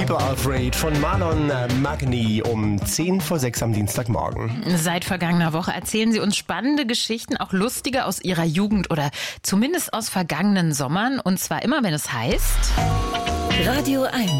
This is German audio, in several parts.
People Are Afraid von Marlon Magni um 5:10 am Dienstagmorgen. Seit vergangener Woche erzählen Sie uns spannende Geschichten, auch lustige aus Ihrer Jugend oder zumindest aus vergangenen Sommern. Und zwar immer, wenn es heißt... Radio 1.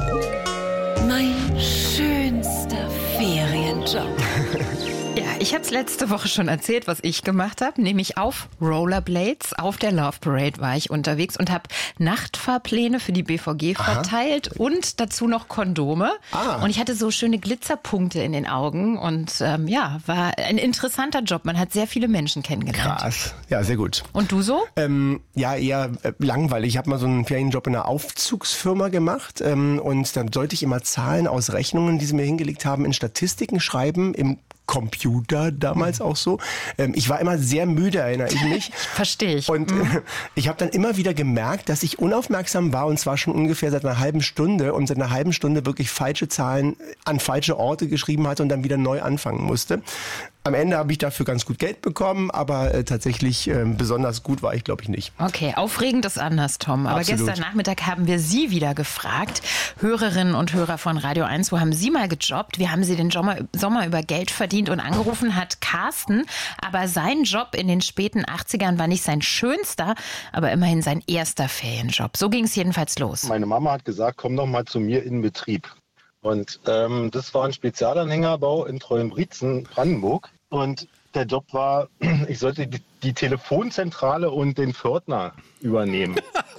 Mein schönster Ferienjob. Ja, ich habe es letzte Woche schon erzählt, was ich gemacht habe, nämlich auf Rollerblades. Auf der Love Parade war ich unterwegs und habe Nachtfahrpläne für die BVG verteilt und dazu noch Kondome. Und ich hatte so schöne Glitzerpunkte in den Augen und war ein interessanter Job. Man hat sehr viele Menschen kennengelernt. Krass, ja, sehr gut. Und du so? Eher langweilig. Ich habe mal so einen Ferienjob in einer Aufzugsfirma gemacht und dann sollte ich immer Zahlen aus Rechnungen, die sie mir hingelegt haben, in Statistiken schreiben, im Computer damals auch so. Ich war immer sehr müde, erinnere ich mich. Verstehe ich. Und ich habe dann immer wieder gemerkt, dass ich unaufmerksam war und zwar schon ungefähr seit einer halben Stunde und seit einer halben Stunde wirklich falsche Zahlen an falsche Orte geschrieben hatte und dann wieder neu anfangen musste. Am Ende habe ich dafür ganz gut Geld bekommen, aber tatsächlich besonders gut war ich, glaube ich, nicht. Okay, aufregend ist anders, Tom. Aber Absolut. Gestern Nachmittag haben wir Sie wieder gefragt, Hörerinnen und Hörer von Radio 1, wo haben Sie mal gejobbt? Wie haben Sie den Sommer über Geld verdient? Und angerufen hat Carsten, aber sein Job in den späten 80ern war nicht sein schönster, aber immerhin sein erster Ferienjob. So ging es jedenfalls los. Meine Mama hat gesagt, komm doch mal zu mir in den Betrieb. Und das war ein Spezialanhängerbau in Treuenbrietzen, Brandenburg. Und der Job war, ich sollte die Telefonzentrale und den Pförtner übernehmen.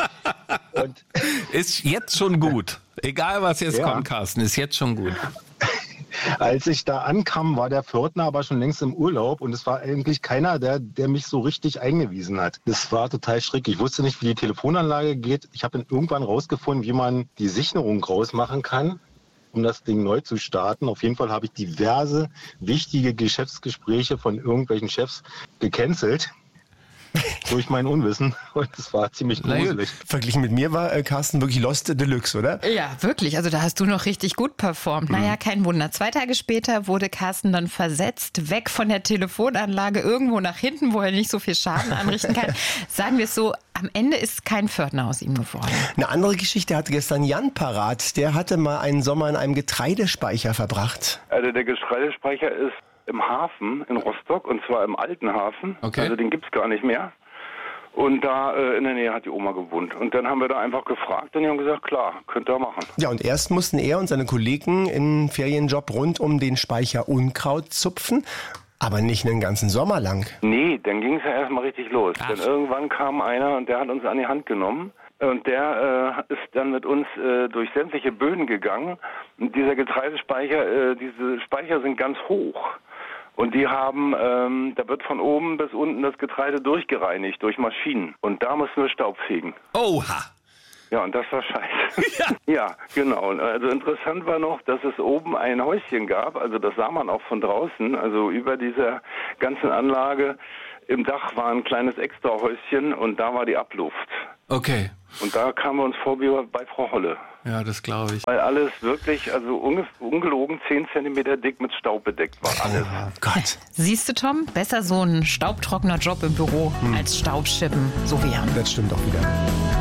Und ist jetzt schon gut. Egal, was jetzt kommt, Carsten, ist jetzt schon gut. Als ich da ankam, war der Pförtner aber schon längst im Urlaub und es war eigentlich keiner, der mich so richtig eingewiesen hat. Das war total schrecklich. Ich wusste nicht, wie die Telefonanlage geht. Ich habe dann irgendwann rausgefunden, wie man die Sicherung rausmachen kann, um das Ding neu zu starten. Auf jeden Fall habe ich diverse wichtige Geschäftsgespräche von irgendwelchen Chefs gecancelt. Durch mein Unwissen. Und es war ziemlich gruselig. Verglichen mit mir war Carsten wirklich Lost Deluxe, oder? Ja, wirklich. Also da hast du noch richtig gut performt. Naja, kein Wunder. 2 Tage später wurde Carsten dann versetzt, weg von der Telefonanlage, irgendwo nach hinten, wo er nicht so viel Schaden anrichten kann. Sagen wir es so, am Ende ist kein Pförtner aus ihm geworden. Eine andere Geschichte hatte gestern Jan parat. Der hatte mal einen Sommer in einem Getreidespeicher verbracht. Also der Getreidespeicher ist im Hafen in Rostock, und zwar im alten Hafen. Okay. Also den gibt's gar nicht mehr. Und da in der Nähe hat die Oma gewohnt. Und dann haben wir da einfach gefragt und die haben gesagt, klar, könnt ihr machen. Ja, und erst mussten er und seine Kollegen im Ferienjob rund um den Speicher Unkraut zupfen, aber nicht einen ganzen Sommer lang. Nee, dann ging es ja erstmal richtig los. Denn irgendwann kam einer und der hat uns an die Hand genommen. Und der ist dann mit uns durch sämtliche Böden gegangen. Und dieser Getreidespeicher, diese Speicher sind ganz hoch. Und die haben, da wird von oben bis unten das Getreide durchgereinigt durch Maschinen. Und da mussten wir Staub fegen. Oha! Ja, und das war scheiße. Ja, genau. Also interessant war noch, dass es oben ein Häuschen gab. Also das sah man auch von draußen. Also über dieser ganzen Anlage im Dach war ein kleines Extrahäuschen und da war die Abluft. Okay. Und da kamen wir uns vor wie bei Frau Holle. Ja, das glaube ich. Weil alles wirklich, also ungelogen 10 Zentimeter dick mit Staub bedeckt war. Alles. Oh Gott. Siehst du, Tom? Besser so ein staubtrockener Job im Büro als Staubschippen, so wie Jan. Das stimmt auch wieder.